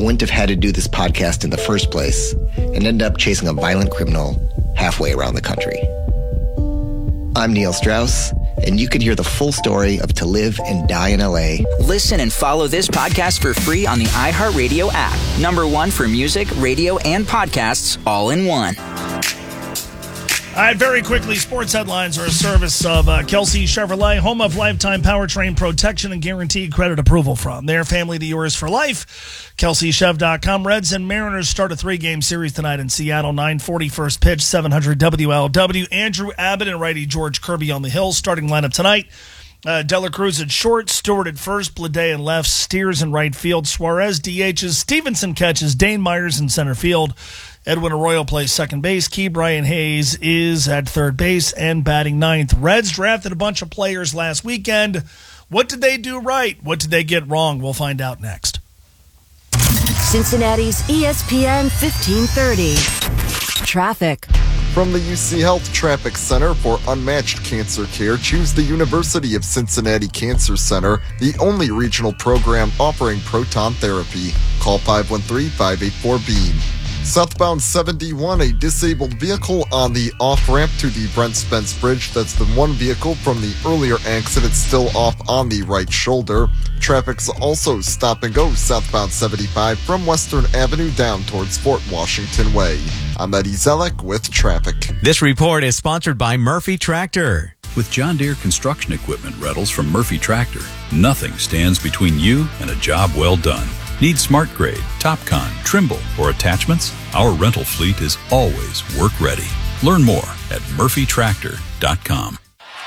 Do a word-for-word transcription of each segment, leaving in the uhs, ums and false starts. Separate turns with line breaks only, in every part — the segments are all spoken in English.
wouldn't have had to do this podcast in the first place and end up chasing a violent criminal halfway around the country. I'm Neil Strauss, and you can hear the full story of To Live and Die in L A.
Listen and follow this podcast for free on the iHeartRadio app. Number one for music, radio, and podcasts all in one.
All right, very quickly, sports headlines are a service of uh, Kelsey Chevrolet, home of lifetime powertrain protection and guaranteed credit approval from their family to yours for life. Kelsey Chev dot com. Reds and Mariners start a three-game series tonight in Seattle. nine forty first pitch, seven hundred W L W. Andrew Abbott and righty George Kirby on the hill. Starting lineup tonight. Uh, Dela Cruz at short, Stewart at first, Bleday in left, Steers in right field, Suarez D Hs, Stevenson catches, Dane Myers in center field. Edwin Arroyo plays second base. Key Brian Hayes is at third base and batting ninth. Reds drafted a bunch of players last weekend. What did they do right? What did they get wrong? We'll find out next.
Cincinnati's E S P N fifteen thirty. Traffic.
From the U C Health Traffic Center for unmatched cancer care, choose the University of Cincinnati Cancer Center, the only regional program offering proton therapy. Call five one three, five eight four, beam. Southbound seventy-one, a disabled vehicle on the off-ramp to the Brent Spence Bridge. That's the one vehicle from the earlier accident still off on the right shoulder. Traffic's also stop and go southbound seventy-five from Western Avenue down towards Fort Washington Way. I'm Eddie Zellick with traffic.
This report is sponsored by Murphy Tractor.
With John Deere construction equipment rentals from Murphy Tractor, nothing stands between you and a job well done. Need Smart Grade, TopCon, Trimble, or attachments? Our rental fleet is always work ready. Learn more at murphy tractor dot com.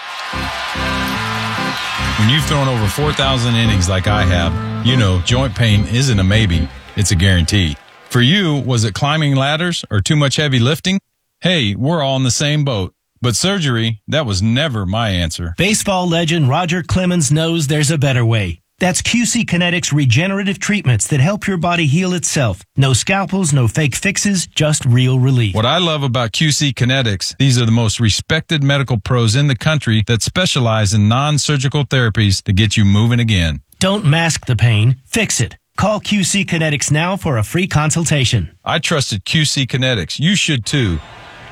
When you've thrown over four thousand innings like I have, you know joint pain isn't a maybe, it's a guarantee. For you, was it climbing ladders or too much heavy lifting? Hey, we're all in the same boat. But surgery, that was never my answer.
Baseball legend Roger Clemens knows there's a better way. That's Q C Kinetics regenerative treatments that help your body heal itself. No scalpels, no fake fixes, just real relief.
What I love about Q C Kinetics, these are the most respected medical pros in the country that specialize in non-surgical therapies to get you moving again.
Don't mask the pain, fix it. Call Q C Kinetics now for a free consultation.
I trusted Q C Kinetics. You should too.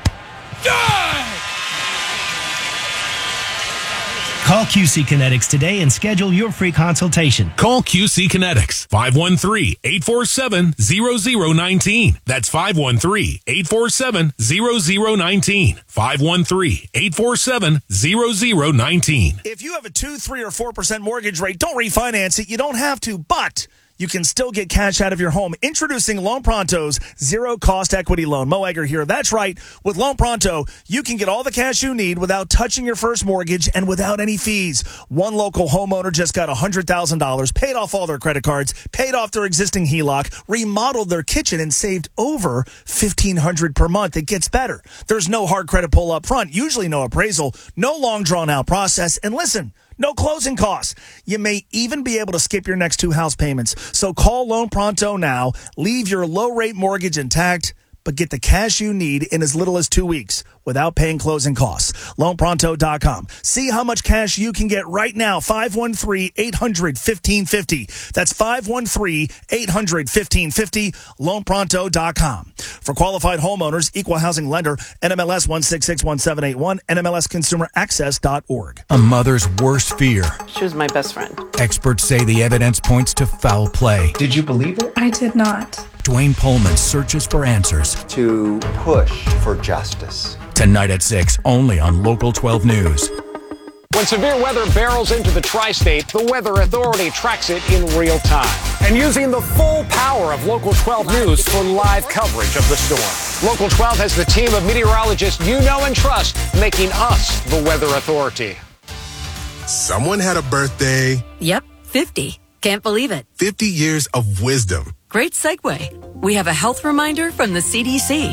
Call Q C Kinetics today and schedule your free consultation.
Call Q C Kinetics, five one three, eight four seven, zero zero one nine. That's five one three, eight four seven, zero zero one nine. five one three, eight four seven, zero zero one nine.
If you have a two, three, or four percent mortgage rate, don't refinance it. You don't have to, but you can still get cash out of your home. Introducing Loan Pronto's zero-cost equity loan. Mo Egger here. That's right. With Loan Pronto, you can get all the cash you need without touching your first mortgage and without any fees. One local homeowner just got one hundred thousand dollars, paid off all their credit cards, paid off their existing H E L O C, remodeled their kitchen, and saved over fifteen hundred dollars per month. It gets better. There's no hard credit pull up front, usually no appraisal, no long drawn-out process. And listen, no closing costs. You may even be able to skip your next two house payments. So call Loan Pronto now. Leave your low-rate mortgage intact, but get the cash you need in as little as two weeks without paying closing costs. loan pronto dot com. See how much cash you can get right now. five one three, eight hundred, fifteen fifty. That's five one three, eight hundred, fifteen fifty. loan pronto dot com. For qualified homeowners, equal housing lender, N M L S one six six one seven eight one, N M L S consumer access dot org.
A mother's worst fear.
She was my best friend.
Experts say the evidence points to foul play.
Did you believe it?
I did not.
Dwayne Pullman searches for answers.
To push for justice.
Tonight at six, only on Local twelve News.
When severe weather barrels into the tri-state, the Weather Authority tracks it in real time. And using the full power of Local twelve News for live coverage of the storm. Local twelve has the team of meteorologists you know and trust, making us the Weather Authority.
Someone had a birthday.
Yep, fifty. Can't believe it.
fifty years of wisdom.
Great segue. We have a health reminder from the C D C.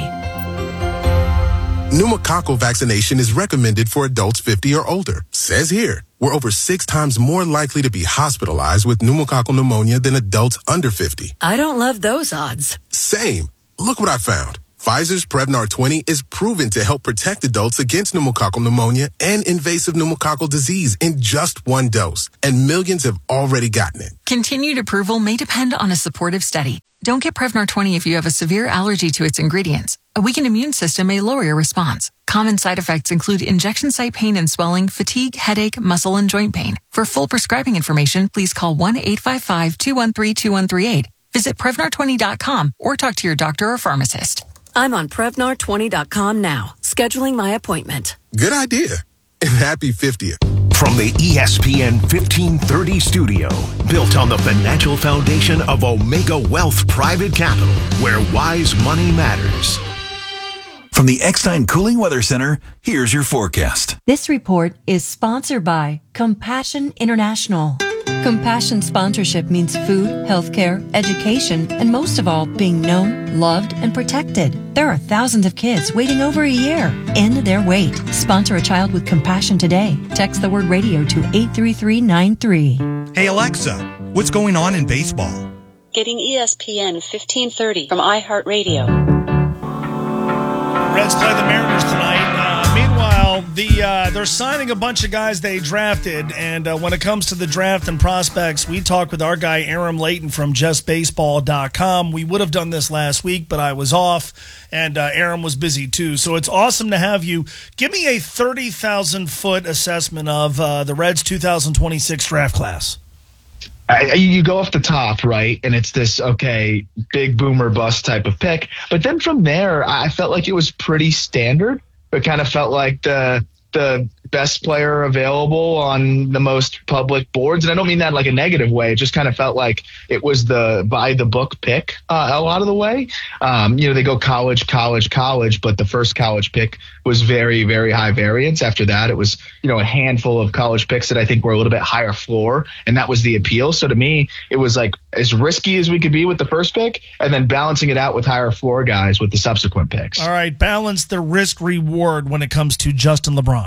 Pneumococcal vaccination is recommended for adults fifty or older. Says here, we're over six times more likely to be hospitalized with pneumococcal pneumonia than adults under fifty.
I don't love those odds.
Same. Look what I found. Pfizer's Prevnar twenty is proven to help protect adults against pneumococcal pneumonia and invasive pneumococcal disease in just one dose, and millions have already gotten it.
Continued approval may depend on a supportive study. Don't get Prevnar twenty if you have a severe allergy to its ingredients. A weakened immune system may lower your response. Common side effects include injection site pain and swelling, fatigue, headache, muscle, and joint pain. For full prescribing information, please call one eight five five, two one three, two one three eight. Visit Prevnar twenty dot com or talk to your doctor or pharmacist.
I'm on Prevnar twenty dot com now, scheduling my appointment.
Good idea. And happy fiftieth.
From the E S P N fifteen thirty studio, built on the financial foundation of Omega Wealth Private Capital, where wise money matters.
From the Eckstein Cooling Weather Center, here's your forecast.
This report is sponsored by Compassion International. Compassion sponsorship means food, healthcare, education, and most of all, being known, loved, and protected. There are thousands of kids waiting over a year. End their wait. Sponsor a child with compassion today. Text the word radio to eight three three nine three.
Hey Alexa, what's going on in baseball?
Getting E S P N fifteen thirty from iHeartRadio.
Reds play the Mariners tonight. Uh, meanwhile, the uh, they're signing a bunch of guys they drafted, and uh, when it comes to the draft and prospects, we talked with our guy Aram Layton from just baseball dot com. We would have done this last week, but I was off, and uh, Aram was busy too. So it's awesome to have you. Give me a thirty thousand foot assessment of uh, the Reds two thousand twenty-six draft class.
I, you go off the top, right, and it's this, okay, big boomer bust type of pick. But then from there, I felt like it was pretty standard. It kind of felt like the the best player available on the most public boards. And I don't mean that like a negative way. It just kind of felt like it was the by the book pick uh, a lot of the way. Um, you know, they go college, college, college, but the first college pick was very, very high variance. After that, it was, you know, a handful of college picks that I think were a little bit higher floor. And that was the appeal. So to me, it was like as risky as we could be with the first pick and then balancing it out with higher floor guys with the subsequent picks.
All right. Balance the risk reward when it comes to Justin LeBron.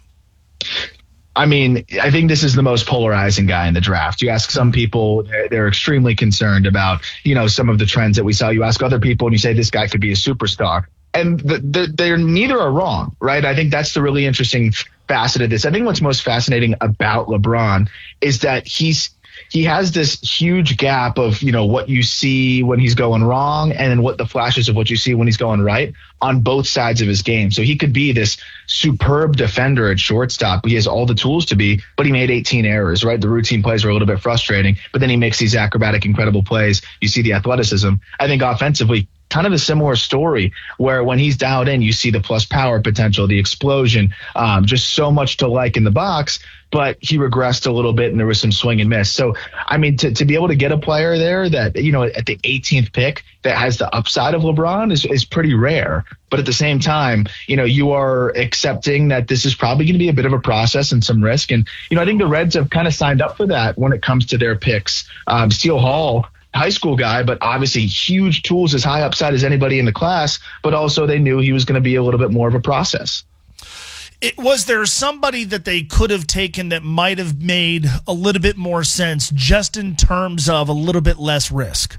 I mean, I think this is the most polarizing guy in the draft. You ask some people, they're, they're extremely concerned about, you know, some of the trends that we saw. You ask other people and you say this guy could be a superstar. And the, the, they're neither are wrong, right? I think that's the really interesting facet of this. I think what's most fascinating about LeBron is that he's he has this huge gap of, you know, what you see when he's going wrong and then what the flashes of what you see when he's going right on both sides of his game. So he could be this superb defender at shortstop. He has all the tools to be, but he made eighteen errors, right? The routine plays were a little bit frustrating, but then he makes these acrobatic, incredible plays. You see the athleticism. I think offensively, kind of a similar story where when he's dialed in, you see the plus power potential, the explosion, um, just so much to like in the box, but he regressed a little bit and there was some swing and miss. So, I mean, to, to be able to get a player there that, you know, at the eighteenth pick that has the upside of LeBron is, is pretty rare. But at the same time, you know, you are accepting that this is probably going to be a bit of a process and some risk. And, you know, I think the Reds have kind of signed up for that when it comes to their picks. Um, Steele Hall, high school guy, but obviously huge tools, as high upside as anybody in the class, but also they knew he was going to be a little bit more of a process.
It, was there somebody that they could have taken that might have made a little bit more sense just in terms of a little bit less risk?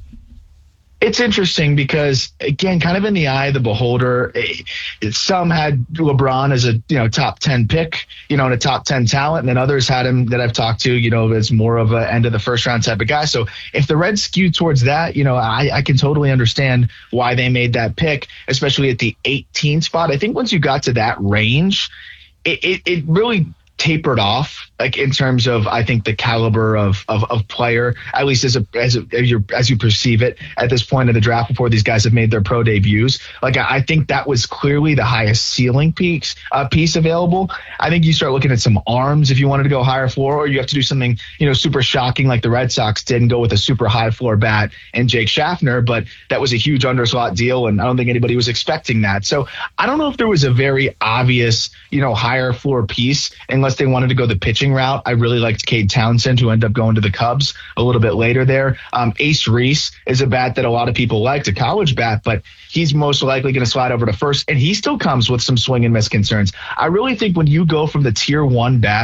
It's interesting because, again, kind of in the eye of the beholder, it, some had LeBron as a, you know, top ten pick, you know, and a top ten talent, and then others had him that I've talked to, you know, as more of a end of the first round type of guy. So if the Reds skew towards that, you know, I, I can totally understand why they made that pick, especially at the eighteen spot. I think once you got to that range, it, it, it really tapered off, like in terms of, I think, the caliber of of, of player, at least as a, as a, as you as you perceive it at this point in the draft before these guys have made their pro debuts. Like I, I think that was clearly the highest ceiling piece uh, piece available. I think you start looking at some arms if you wanted to go higher floor, or you have to do something, you know, super shocking like the Red Sox did and go with a super high floor bat and Jake Schaffner. But that was a huge underslot deal, and I don't think anybody was expecting that. So I don't know if there was a very obvious, you know, higher floor piece unless they wanted to go the pitching route. I really liked Cade Townsend, who ended up going to the Cubs a little bit later there. Um, Ace Reese is a bat that a lot of people liked, a college bat, but he's most likely going to slide over to first, and he still comes with some swing and miss concerns. I really think when you go from the tier one bats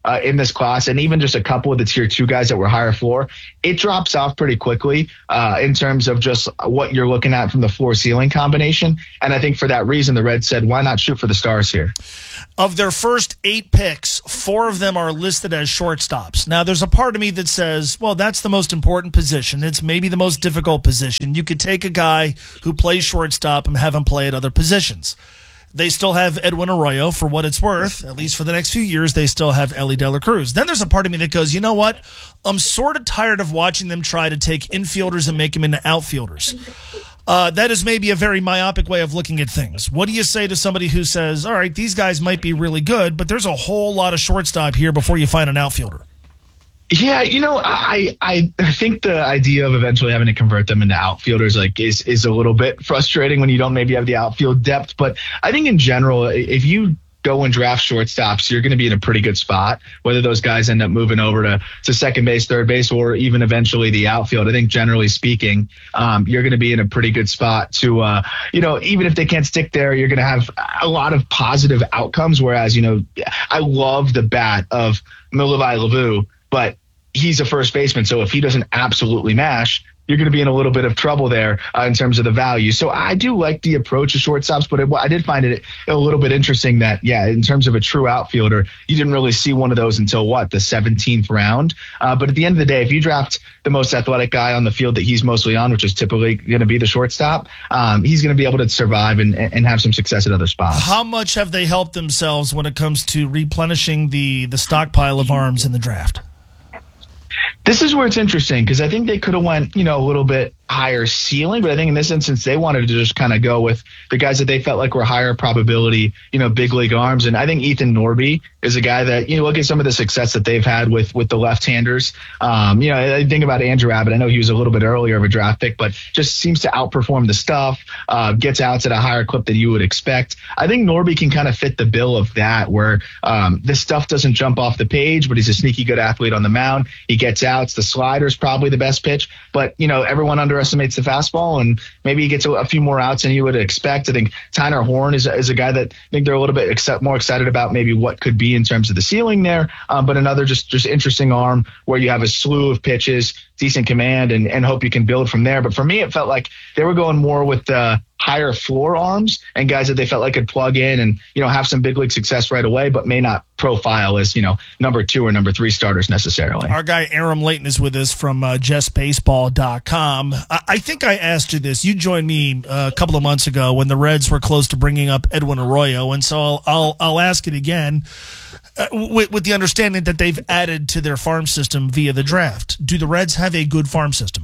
uh, in this class, and even just a couple of the tier two guys that were higher floor, it drops off pretty quickly uh, in terms of just what you're looking at from the floor ceiling combination. And I think for that reason, the Reds said, why not shoot for the stars here?
Of their first eight picks, four of them are listed as shortstops. Now, there's a part of me that says, well, that's the most important position. It's maybe the most difficult position. You could take a guy who plays shortstop and have him play at other positions. They still have Edwin Arroyo, for what it's worth. At least for the next few years, they still have Elly De La Cruz. Then there's a part of me that goes, you know what? I'm sort of tired of watching them try to take infielders and make them into outfielders. Uh, that is maybe a very myopic way of looking at things. What do you say to somebody who says, all right, these guys might be really good, but there's a whole lot of shortstop here before you find an outfielder?
Yeah, you know, I I think the idea of eventually having to convert them into outfielders like is is a little bit frustrating when you don't maybe have the outfield depth. But I think in general, if you go and draft shortstops, you're going to be in a pretty good spot, whether those guys end up moving over to, to second base, third base, or even eventually the outfield. I think generally speaking, um, you're going to be in a pretty good spot to, uh, you know, even if they can't stick there, you're going to have a lot of positive outcomes. Whereas, you know, I love the bat of Milovan Levu, but he's a first baseman. So if he doesn't absolutely mash, you're going to be in a little bit of trouble there uh, in terms of the value. So I do like the approach of shortstops, but it, I did find it a little bit interesting that, yeah, in terms of a true outfielder, you didn't really see one of those until what, the seventeenth round. Uh, but at the end of the day, if you draft the most athletic guy on the field that he's mostly on, which is typically going to be the shortstop, um, he's going to be able to survive and, and have some success at other spots.
How much have they helped themselves when it comes to replenishing the, the stockpile of arms in the draft?
This is where it's interesting because I think they could have went, you know, a little bit higher ceiling, but I think in this instance they wanted to just kind of go with the guys that they felt like were higher probability, you know, big league arms. And I think Ethan Norby is a guy that, you know, look at some of the success that they've had with with the left-handers. Um, you know, I think about Andrew Abbott. I know he was a little bit earlier of a draft pick, but just seems to outperform the stuff, uh, gets outs at a higher clip than you would expect. I think Norby can kind of fit the bill of that, where um, this stuff doesn't jump off the page, but he's a sneaky good athlete on the mound. He gets outs. The slider's probably the best pitch, but, you know, everyone underestimates the fastball, and maybe he gets a, a few more outs than you would expect. I think Tyner Horn is, is a guy that I think they're a little bit except more excited about maybe what could be in terms of the ceiling there, um, but another just, just interesting arm where you have a slew of pitches, decent command, and, and hope you can build from there. But for me, it felt like they were going more with the higher floor arms and guys that they felt like could plug in and, you know, have some big league success right away, but may not profile as, you know, number two or number three starters necessarily.
Our guy Aram Layton is with us from uh, just baseball dot com. I-, I think I asked you this. You joined me uh, a couple of months ago when the Reds were close to bringing up Edwin Arroyo, and so I'll I'll, I'll ask it again uh, with, with the understanding that they've added to their farm system via the draft. Do the Reds have a good farm system?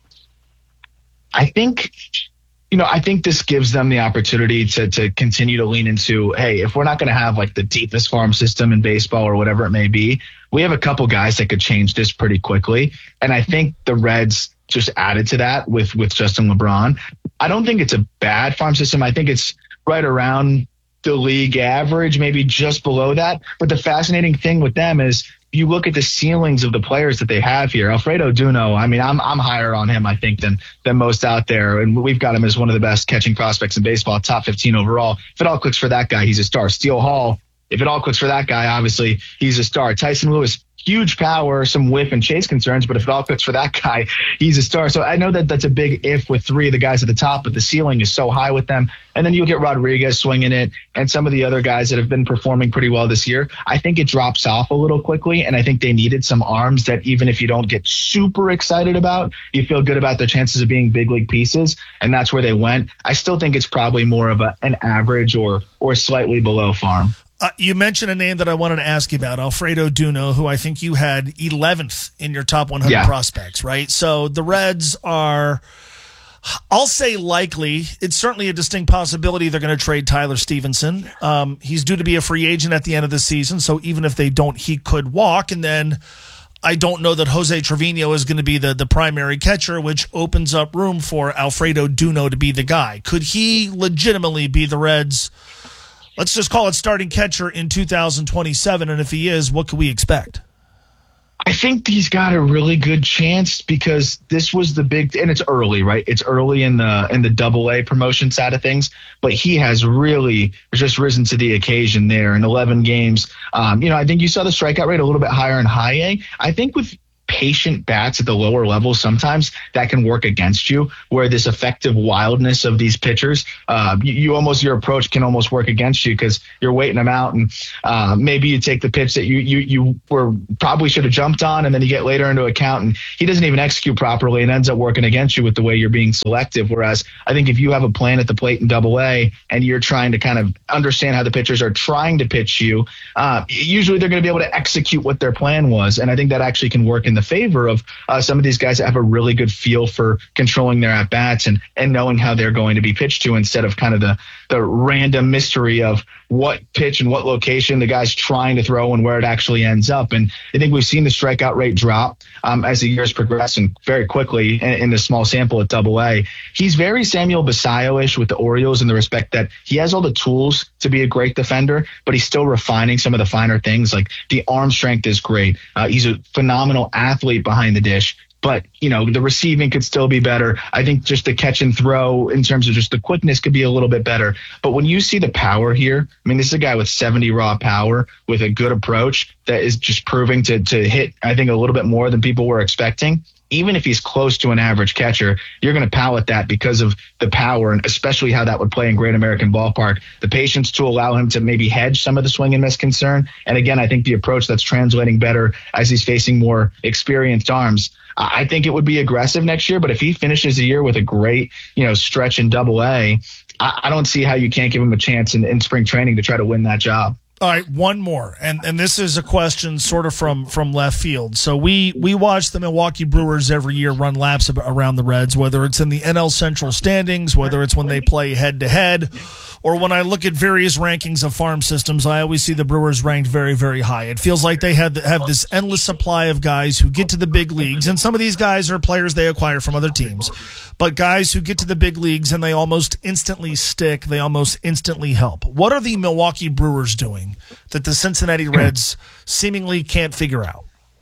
I think... You know, I think this gives them the opportunity to to continue to lean into, hey, if we're not going to have like the deepest farm system in baseball or whatever it may be, we have a couple guys that could change this pretty quickly. And I think the Reds just added to that with, with Justin LeBron. I don't think it's a bad farm system. I think it's right around the league average, maybe just below that. But the fascinating thing with them is you look at the ceilings of the players that they have here. Alfredo Duno, I mean, I'm I'm higher on him, I think, than than most out there. And we've got him as one of the best catching prospects in baseball, top fifteen overall. If it all clicks for that guy, he's a star. Steele Hall, if it all clicks for that guy, obviously he's a star. Tyson Lewis, huge power, some whiff and chase concerns, but if it all clicks for that guy, he's a star. So I know that that's a big if with three of the guys at the top, but the ceiling is so high with them. And then you'll get Rodriguez swinging it and some of the other guys that have been performing pretty well this year. I think it drops off a little quickly, and I think they needed some arms that even if you don't get super excited about, you feel good about their chances of being big league pieces, and that's where they went. I still think it's probably more of a, an average or or slightly below farm.
Uh, you mentioned a name that I wanted to ask you about, Alfredo Duno, who I think you had eleventh in your top one hundred yeah. prospects, right? So the Reds are, I'll say likely, it's certainly a distinct possibility they're going to trade Tyler Stevenson. Um, he's due to be a free agent at the end of the season, so even if they don't, he could walk. And then I don't know that Jose Trevino is going to be the, the primary catcher, which opens up room for Alfredo Duno to be the guy. Could he legitimately be the Reds', let's just call it starting catcher in two thousand twenty-seven, and if he is, what can we expect?
I think he's got a really good chance because this was the big, and it's early, right? It's early in the in the double A promotion side of things, but he has really just risen to the occasion there in eleven games. Um, you know, I think you saw the strikeout rate a little bit higher in high A. I think with patient bats at the lower level, sometimes that can work against you, where this effective wildness of these pitchers, uh, you, you almost, your approach can almost work against you because you're waiting them out, and uh, maybe you take the pitch that you you you were probably should have jumped on, and then you get later into account and he doesn't even execute properly and ends up working against you with the way you're being selective. Whereas I think if you have a plan at the plate in double A and you're trying to kind of understand how the pitchers are trying to pitch you, uh, usually they're going to be able to execute what their plan was, and I think that actually can work in the favor of uh, some of these guys that have a really good feel for controlling their at bats and and knowing how they're going to be pitched to, instead of kind of the the random mystery of what pitch and what location the guy's trying to throw and where it actually ends up. And I think we've seen the strikeout rate drop um, as the years progress, and very quickly in, in the small sample at double A. He's very Samuel Basallo-ish with the Orioles in the respect that he has all the tools to be a great defender, but he's still refining some of the finer things. Like the arm strength is great. Uh, he's a phenomenal athlete behind the dish. But, you know, the receiving could still be better. I think just the catch and throw in terms of just the quickness could be a little bit better. But when you see the power here, I mean, this is a guy with seventy raw power with a good approach that is just proving to to hit, I think, a little bit more than people were expecting. Even if he's close to an average catcher, you're going to pallet that because of the power, and especially how that would play in Great American Ballpark. The patience to allow him to maybe hedge some of the swing and miss concern. And again, I think the approach that's translating better as he's facing more experienced arms. I think it would be aggressive next year, but if he finishes the year with a great, you know, stretch in double A, I, I don't see how you can't give him a chance in, in spring training to try to win that job.
All right, one more, and and this is a question sort of from from left field. So we we watch the Milwaukee Brewers every year run laps around the Reds, whether it's in the N L Central standings, whether it's when they play head to head, or when I look at various rankings of farm systems, I always see the Brewers ranked very, very high. It feels like they have have this endless supply of guys who get to the big leagues, and some of these guys are players they acquire from other teams, but guys who get to the big leagues and they almost instantly stick, they almost instantly help. What are the Milwaukee Brewers doing that the Cincinnati Reds seemingly can't figure out?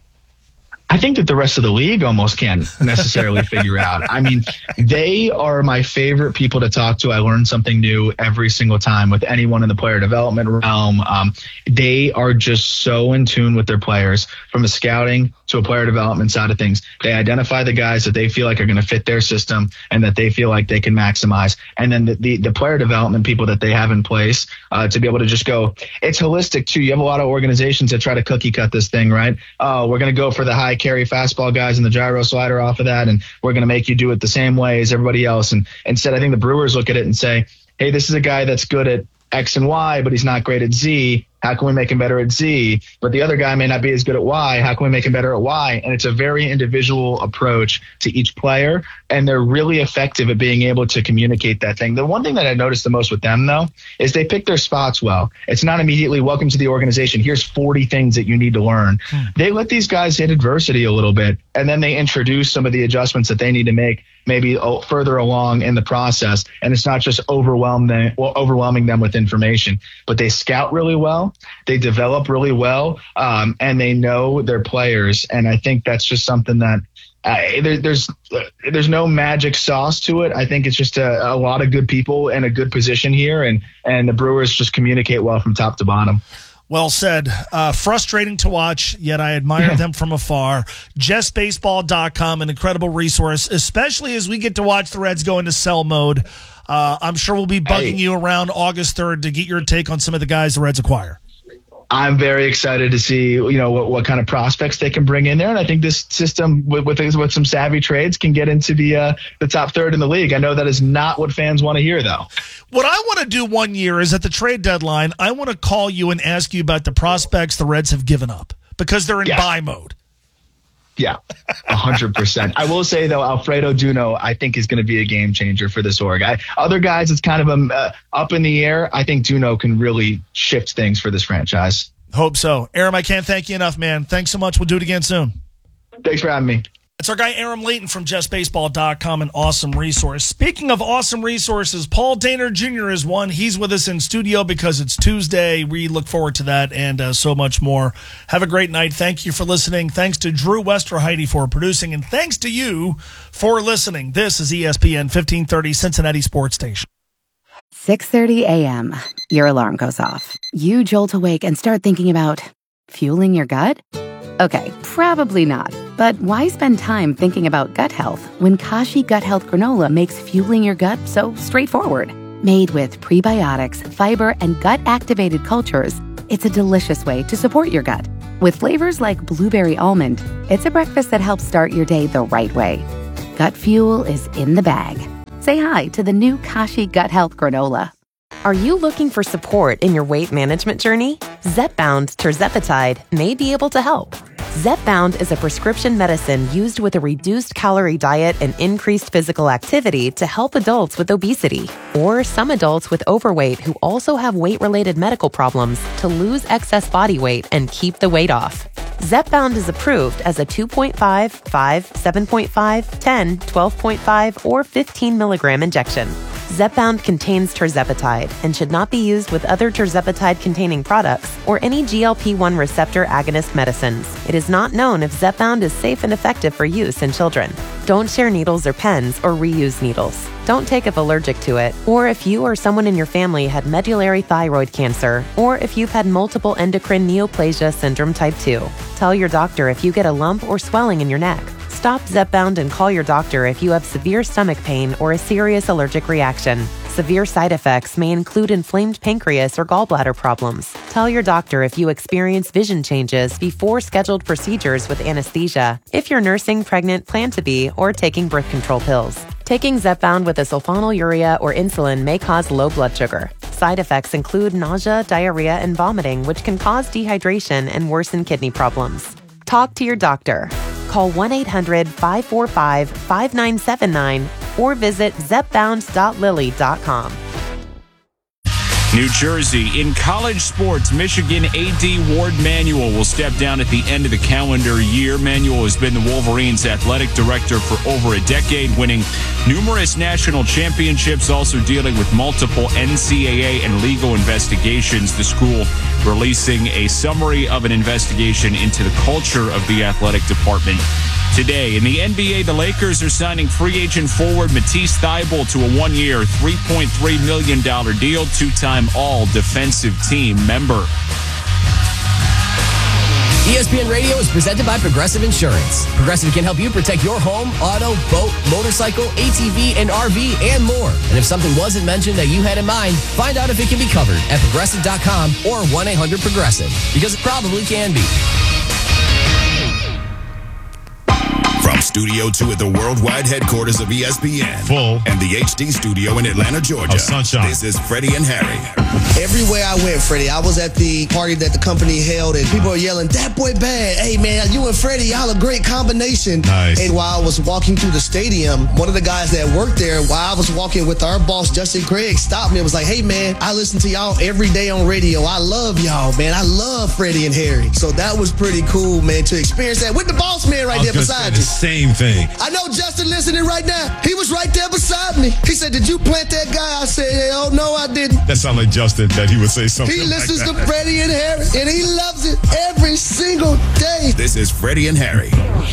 I think that the rest of the league almost can't necessarily figure out. I mean, they are my favorite people to talk to. I learn something new every single time with anyone in the player development realm. Um, they are just so in tune with their players, from a scouting to a player development side of things. They identify the guys that they feel like are going to fit their system and that they feel like they can maximize. And then the, the, the player development people that they have in place uh, to be able to just go, it's holistic too. You have a lot of organizations that try to cookie cut this thing, right? Oh, we're going to go for the high carry fastball guys and the gyro slider off of that, and we're going to make you do it the same way as everybody else. And instead, I think the Brewers look at it and say, hey, this is a guy that's good at X and Y, but he's not great at Z. How can we make him better at Z? But the other guy may not be as good at Y. How can we make him better at Y? And it's a very individual approach to each player, and they're really effective at being able to communicate that thing. The one thing that I noticed the most with them, though, is they pick their spots well. It's not immediately, welcome to the organization, here's forty things that you need to learn. Hmm. They let these guys hit adversity a little bit, and then they introduce some of the adjustments that they need to make maybe further along in the process. And it's not just overwhelm them, well, overwhelming them with information, but they scout really well. They develop really well, um, and they know their players. And I think that's just something that uh, there, there's uh, there's no magic sauce to it. I think it's just a, a lot of good people in a good position here, and and the Brewers just communicate well from top to bottom.
Well said. Uh, frustrating to watch, yet I admire
Yeah.
them from afar. Jess Baseball dot com, an incredible resource, especially as we get to watch the Reds go into sell mode. Uh, I'm sure we'll be bugging
Hey.
you around August third to get your take on some of the guys the Reds acquire.
I'm very excited to see, you know, what, what kind of prospects they can bring in there. And I think this system with with, with some savvy trades can get into the uh, the top third in the league. I know that is not what fans want to hear, though.
What I want to do one year is at the trade deadline, I want to call you and ask you about the prospects the Reds have given up because they're in
Yeah.
buy mode.
Yeah, one hundred percent. I will say, though, Alfredo Duno, I think, is going to be a game changer for this org. I, other guys, it's kind of um, uh, up in the air. I think Duno can really shift things for this franchise.
Hope so. Aram, I can't thank you enough, man. Thanks so much. We'll do it again soon.
Thanks for having me.
It's our guy Aram Layton from just baseball dot com, an awesome resource. Speaking of awesome resources, Paul Dehner Junior is one. He's with us in studio because it's Tuesday. We look forward to that and uh, so much more. Have a great night. Thank you for listening. Thanks to Drew Westerheide for producing, and thanks to you for listening. This is E S P N fifteen thirty, Cincinnati Sports Station.
six thirty a.m. Your alarm goes off. You jolt awake and start thinking about fueling your gut? Okay, probably not. But why spend time thinking about gut health when Kashi Gut Health Granola makes fueling your gut so straightforward? Made with prebiotics, fiber, and gut-activated cultures, it's a delicious way to support your gut. With flavors like blueberry almond, it's a breakfast that helps start your day the right way. Gut fuel is in the bag. Say hi to the new Kashi Gut Health Granola.
Are you looking for support in your weight management journey? Zepbound Tirzepatide may be able to help. Zepbound is a prescription medicine used with a reduced calorie diet and increased physical activity to help adults with obesity or some adults with overweight who also have weight-related medical problems to lose excess body weight and keep the weight off. Zepbound is approved as a two point five, five, seven point five, ten, twelve point five, or fifteen milligram injection. Zepbound contains tirzepatide and should not be used with other tirzepatide-containing products or any G L P one receptor agonist medicines. It is not known if Zepbound is safe and effective for use in children. Don't share needles or pens or reuse needles. Don't take if allergic to it, or if you or someone in your family had medullary thyroid cancer, or if you've had multiple endocrine neoplasia syndrome type two. Tell your doctor if you get a lump or swelling in your neck. Stop Zepbound and call your doctor if you have severe stomach pain or a serious allergic reaction. Severe side effects may include inflamed pancreas or gallbladder problems. Tell your doctor if you experience vision changes before scheduled procedures with anesthesia, if you're nursing, pregnant, plan to be, or taking birth control pills. Taking Zepbound with a sulfonylurea or insulin may cause low blood sugar. Side effects include nausea, diarrhea, and vomiting, which can cause dehydration and worsen kidney problems. Talk to your doctor. Call one eight hundred, five four five, five nine seven nine or visit zepbound dot lilly dot com.
New Jersey. In college sports, Michigan A D Ward Manuel will step down at the end of the calendar year. Manuel has been the Wolverines' athletic director for over a decade, winning numerous national championships, also dealing with multiple N C double A and legal investigations. The school releasing a summary of an investigation into the culture of the athletic department today. In the N B A, the Lakers are signing free agent forward Matisse Thybulle to a one-year, three point three million dollars deal, two-time all-defensive team member.
E S P N Radio is presented by Progressive Insurance. Progressive can help you protect your home, auto, boat, motorcycle, A T V, and R V, and more. And if something wasn't mentioned that you had in mind, find out if it can be covered at progressive dot com or one eight hundred progressive, because it probably can be.
From Studio two at the worldwide headquarters of E S P N.
Full.
And the H D studio in Atlanta, Georgia.
Of sunshine.
This is Freddie and Harry.
Everywhere I went, Freddie, I was at the party that the company held, and people are yelling, "That boy bad. Hey, man, you and Freddie, y'all a great combination."
Nice.
And while I was walking through the stadium, one of the guys that worked there, while I was walking with our boss, Justin Craig, stopped me and was like, "Hey, man, I listen to y'all every day on radio. I love y'all, man. I love Freddie and Harry." So that was pretty cool, man, to experience that with the boss man right there beside you.
The same thing.
I know Justin listening right now. He was right there beside me. He said, "Did you plant that guy?" I said, "Hell no, I didn't."
That sounded like Justin, that he would say something
He listens
like
to
that.
Freddie and Harry, and he loves it every single day.
This is Freddie and Harry.